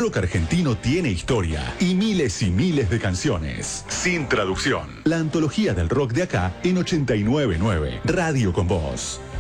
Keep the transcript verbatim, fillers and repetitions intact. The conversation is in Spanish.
rock argentino tiene historia y miles y miles de canciones. Sin traducción. La antología del rock de acá en ochenta y nueve punto nueve. Radio con Vos.